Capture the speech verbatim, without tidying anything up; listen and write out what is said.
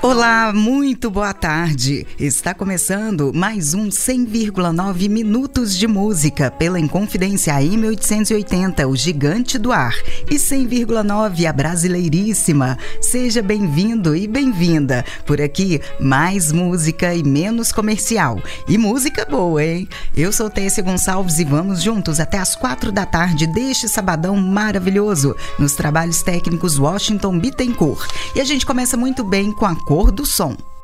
Olá, muito boa tarde. Está começando mais um cem vírgula nove minutos de música pela Inconfidência A M oitocentos e oitenta, o gigante do ar, e cem vírgula nove, a brasileiríssima. Seja bem-vindo e bem-vinda. Por aqui, mais música e menos comercial. E música boa, hein? Eu sou Téssia Gonçalves e vamos juntos até as quatro da tarde deste sabadão maravilhoso, nos trabalhos técnicos Washington Bittencourt. E a gente começa muito bem com a Cor do Som.